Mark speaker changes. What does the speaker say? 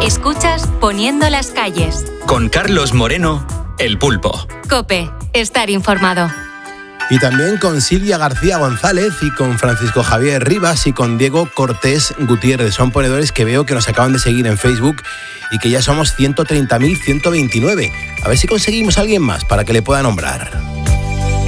Speaker 1: Escuchas Poniendo las calles.
Speaker 2: Con Carlos Moreno, El Pulpo.
Speaker 1: COPE, estar informado.
Speaker 3: Y también con Silvia García González y con Francisco Javier Rivas y con Diego Cortés Gutiérrez. Son ponedores que veo que nos acaban de seguir en Facebook y que ya somos 130.129. A ver si conseguimos a alguien más para que le pueda nombrar.